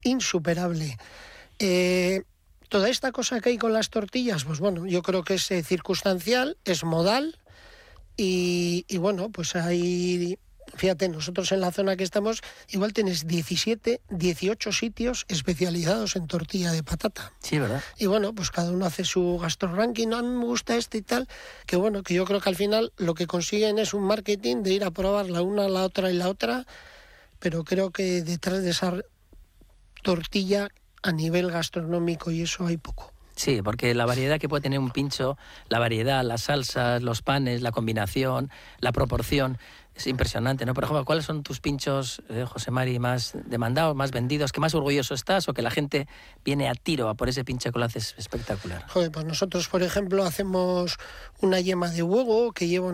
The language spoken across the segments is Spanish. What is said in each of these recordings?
insuperable. Toda esta cosa que hay con las tortillas, pues bueno, yo creo que es circunstancial, es modal y bueno, pues hay... Fíjate, nosotros en la zona que estamos, igual tienes 17, 18 sitios especializados en tortilla de patata. Sí, ¿verdad? Y bueno, pues cada uno hace su gastro-ranking, no, a mí me gusta este y tal, que bueno, que yo creo que al final lo que consiguen es un marketing de ir a probar la una, la otra y la otra, pero creo que detrás de esa tortilla a nivel gastronómico y eso hay poco. Sí, porque la variedad que puede tener un pincho, la variedad, las salsas, los panes, la combinación, la proporción, es impresionante, ¿no? Por ejemplo, ¿cuáles son tus pinchos, José Mari, más demandados, más vendidos, que más orgulloso estás o que la gente viene a tiro a por ese pincho que lo haces espectacular? Joder, pues nosotros, por ejemplo, hacemos una yema de huevo que lleva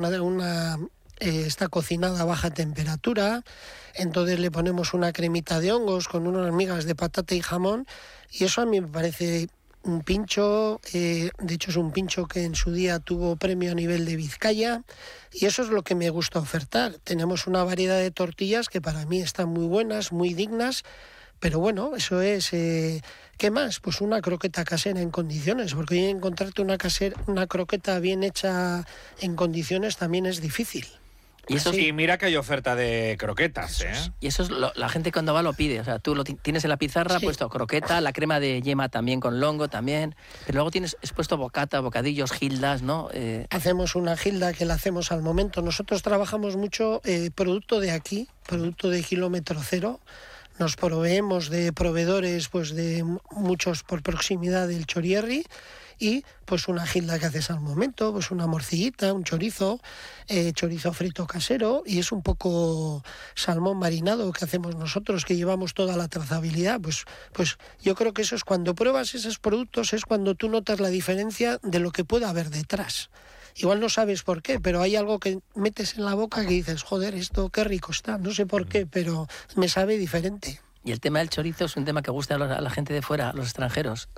está cocinada a baja temperatura, entonces le ponemos una cremita de hongos con unas migas de patata y jamón, y eso a mí me parece un pincho, de hecho es un pincho que en su día tuvo premio a nivel de Vizcaya, y eso es lo que me gusta ofertar. Tenemos una variedad de tortillas que para mí están muy buenas, muy dignas, pero bueno, eso es... ¿Qué más? Pues una croqueta casera en condiciones, porque hoy encontrarte una croqueta bien hecha en condiciones también es difícil. Y mira que hay oferta de croquetas, ¿eh? Y eso es la gente cuando va lo pide. O sea, tú tienes en la pizarra puesto croqueta, la crema de yema también con longo también. Pero luego tienes expuesto bocata, bocadillos, gildas, ¿no? Hacemos una gilda que la hacemos al momento. Nosotros trabajamos mucho producto de aquí, producto de kilómetro cero. Nos proveemos de proveedores, pues de muchos por proximidad del Chorierri, y pues una gilda que haces al momento, pues una morcillita, un chorizo, chorizo frito casero, y es un poco salmón marinado que hacemos nosotros, que llevamos toda la trazabilidad. Pues yo creo que eso es cuando pruebas esos productos, es cuando tú notas la diferencia de lo que puede haber detrás. Igual no sabes por qué, pero hay algo que metes en la boca que dices, joder, esto qué rico está, no sé por qué, pero me sabe diferente. Y el tema del chorizo es un tema que gusta a la gente de fuera, a los extranjeros.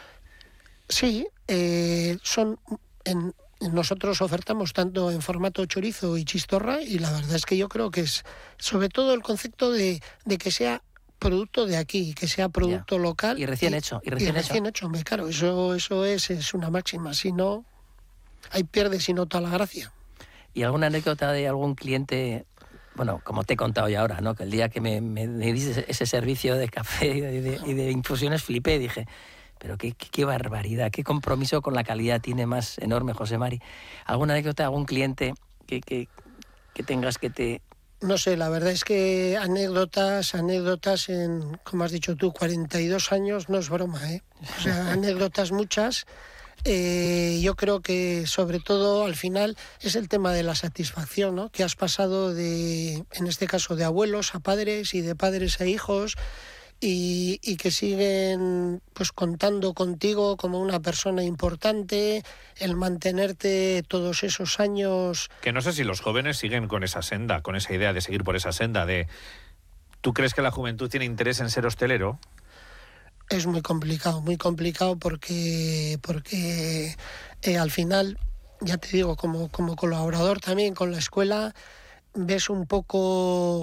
Sí, nosotros ofertamos tanto en formato chorizo y chistorra, y la verdad es que yo creo que es sobre todo el concepto de que sea producto de aquí, que sea producto local. Y recién hecho. Y recién hecho, hombre, claro, eso es una máxima, si no, ahí pierdes y no toda la gracia. ¿Y alguna anécdota de algún cliente, bueno, como te he contado ya ahora, ¿no? Que el día que me diste ese servicio de café y de infusiones flipé, dije... Pero qué barbaridad, qué compromiso con la calidad tiene más enorme José Mari. ¿Alguna anécdota, algún cliente que tengas que te...? No sé, la verdad es que anécdotas en, como has dicho tú, 42 años no es broma, ¿eh? O sea, anécdotas muchas. Yo creo que sobre todo al final es el tema de la satisfacción, ¿no? Que has pasado en este caso, de abuelos a padres y de padres a hijos, y que siguen pues contando contigo como una persona importante, el mantenerte todos esos años. Que no sé si los jóvenes siguen con esa senda, con esa idea de seguir por esa senda de... ¿Tú crees que la juventud tiene interés en ser hostelero? Es muy complicado porque al final, ya te digo, como colaborador también con la escuela, ves un poco...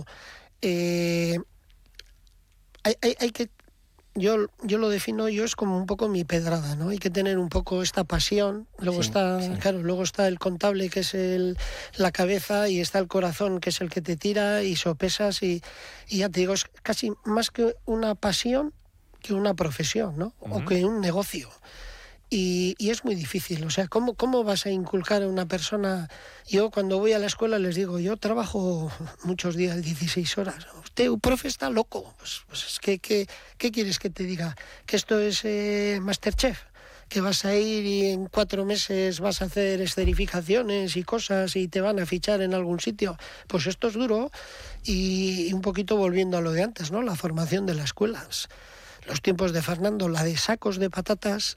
Hay que, yo lo defino, es como un poco mi pedrada, ¿no? Hay que tener un poco esta pasión. Luego luego está el contable, que es la cabeza, y está el corazón, que es el que te tira y sopesas, y ya te digo, es casi más que una pasión que una profesión, ¿no? O que un negocio. Y es muy difícil, o sea, ¿cómo vas a inculcar a una persona? Yo cuando voy a la escuela les digo, yo trabajo muchos días, 16 horas. Usted, un profe, está loco. Pues es que, ¿qué quieres que te diga? ¿Que esto es Masterchef? ¿Que vas a ir y en 4 meses vas a hacer escenificaciones y cosas y te van a fichar en algún sitio? Pues esto es duro. Y un poquito volviendo a lo de antes, ¿no? La formación de las escuelas. Los tiempos de Fernando, la de sacos de patatas,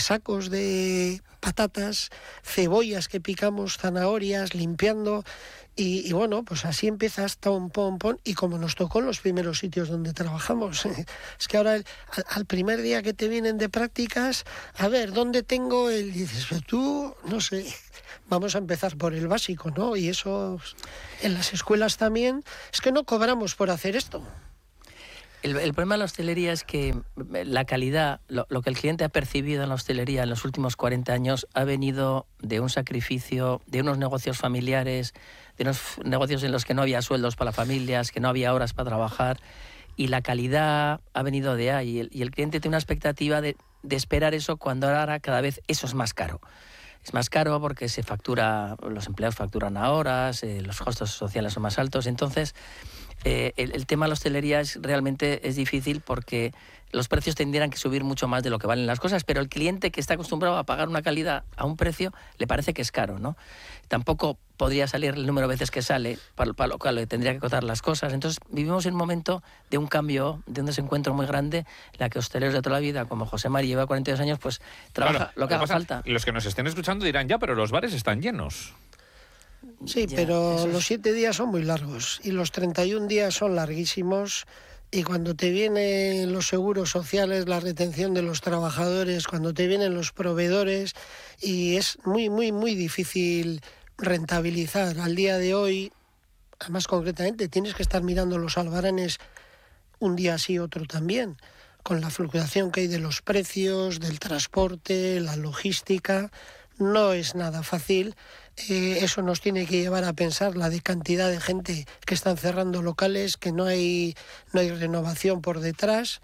cebollas que picamos, zanahorias, limpiando, y bueno, pues así empiezas, pon, y como nos tocó en los primeros sitios donde trabajamos. Es que ahora al primer día que te vienen de prácticas, a ver, ¿dónde tengo el...? Y dices, pero tú, no sé, vamos a empezar por el básico, ¿no? Y eso en las escuelas también, es que no cobramos por hacer esto. El problema de la hostelería es que la calidad, lo que el cliente ha percibido en la hostelería en los últimos 40 años ha venido de un sacrificio, de unos negocios familiares, de unos negocios en los que no había sueldos para las familias, que no había horas para trabajar, y la calidad ha venido de ahí. Y el cliente tiene una expectativa de esperar eso, cuando ahora cada vez eso es más caro. Es más caro porque se factura, los empleados facturan a horas, los costos sociales son más altos. Entonces, el tema de la hostelería realmente es difícil porque los precios tendrían que subir mucho más de lo que valen las cosas, pero el cliente que está acostumbrado a pagar una calidad a un precio le parece que es caro, ¿no? Tampoco podría salir el número de veces que sale, para lo cual le tendría que costar las cosas. Entonces vivimos en un momento de un cambio, de un desencuentro muy grande, en la que hosteleros de toda la vida, como José Mari, lleva 42 años, pues trabaja lo que haga falta. Los que nos estén escuchando dirán, ya, pero los bares están llenos. Sí, Ya, pero los 7 días son muy largos y los 31 días son larguísimos. Y cuando te vienen los seguros sociales, la retención de los trabajadores, cuando te vienen los proveedores, y es muy, muy, muy difícil rentabilizar. Al día de hoy, además concretamente, tienes que estar mirando los albaranes un día sí, otro también, con la fluctuación que hay de los precios, del transporte, la logística. No es nada fácil. Eso nos tiene que llevar a pensar la de cantidad de gente que están cerrando locales, que no hay renovación por detrás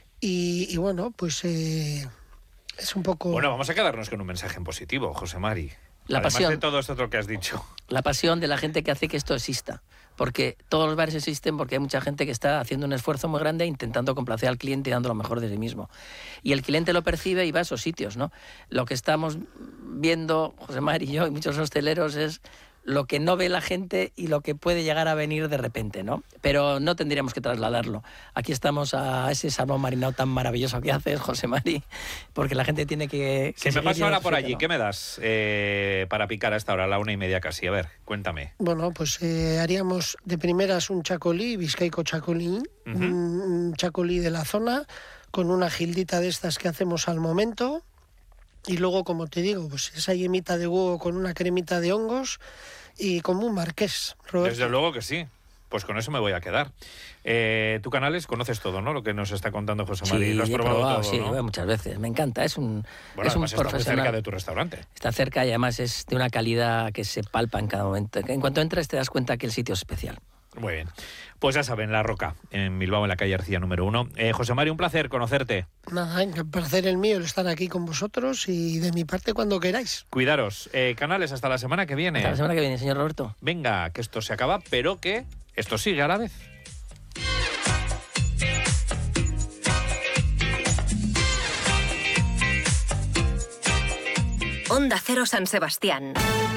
y bueno, pues es un poco... Bueno, vamos a quedarnos con un mensaje en positivo, José Mari. La Además pasión. de todo esto que has dicho. La pasión de la gente que hace que esto exista. Porque todos los bares existen porque hay mucha gente que está haciendo un esfuerzo muy grande intentando complacer al cliente y dando lo mejor de sí mismo. Y el cliente lo percibe y va a esos sitios, ¿no? Lo que estamos viendo, José Mari y yo y muchos hosteleros, es lo que no ve la gente y lo que puede llegar a venir de repente, ¿no? Pero no tendríamos que trasladarlo. Aquí estamos a ese salmón marinado tan maravilloso que haces, José Mari, porque la gente tiene que... Si me paso ahora por allí, ¿qué me das para picar a esta hora, a la 1:30 casi? A ver, cuéntame. Bueno, pues haríamos de primeras un chacolí, bizcaico chacolí, un chacolí de la zona, con una gildita de estas que hacemos al momento. Y luego, como te digo, pues esa yemita de huevo con una cremita de hongos y como un marqués, Roberto. Desde luego que sí. Pues con eso me voy a quedar. Tú, Canales, conoces todo, ¿no? Lo que nos está contando José Mari. Lo has probado todo, sí, ¿no? Muchas veces. Me encanta. Es un Está muy profesional. cerca de tu restaurante. Está cerca y además es de una calidad que se palpa en cada momento. En cuanto entres te das cuenta que el sitio es especial. Muy bien. Pues ya saben, La Roca, en Bilbao, en la calle Arcilla número 1. José Mari, un placer conocerte. Nada, el placer el mío el estar aquí con vosotros y de mi parte cuando queráis. Cuidaros. Canales, hasta la semana que viene. Hasta la semana que viene, señor Roberto. Venga, que esto se acaba, pero que esto sigue a la vez. Onda Cero San Sebastián.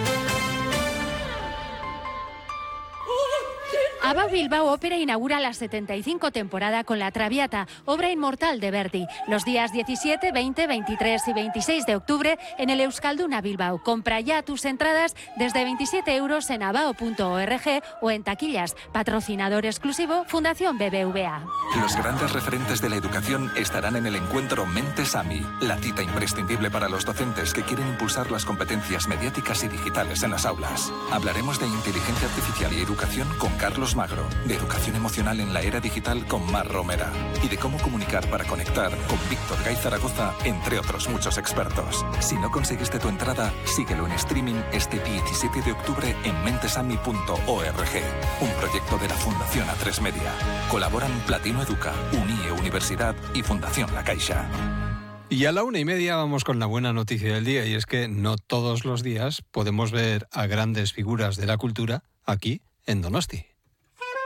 ABBA Bilbao Ópera inaugura la 75 temporada con La Traviata, obra inmortal de Verdi, los días 17, 20, 23 y 26 de octubre en el Euskalduna Bilbao. Compra ya tus entradas desde 27 € en abao.org o en taquillas. Patrocinador exclusivo, Fundación BBVA. Los grandes referentes de la educación estarán en el encuentro Mentes AMI, la cita imprescindible para los docentes que quieren impulsar las competencias mediáticas y digitales en las aulas. Hablaremos de inteligencia artificial y educación con Carlos Magro, de educación emocional en la era digital con Mar Romera y de cómo comunicar para conectar con Víctor Gay Zaragoza, entre otros muchos expertos. Si no conseguiste tu entrada, síguelo en streaming este 17 de octubre en mentesami.org, un proyecto de la Fundación A3 Media. Colaboran Platino Educa, UNIE Universidad y Fundación La Caixa. Y a la 1:30 vamos con la buena noticia del día, y es que no todos los días podemos ver a grandes figuras de la cultura aquí en Donosti.